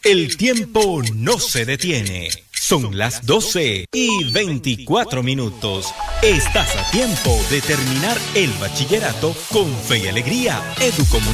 El tiempo no se detiene. Son las 12:24. Estás a tiempo de terminar el bachillerato con fe y alegría. Educomunicaciones.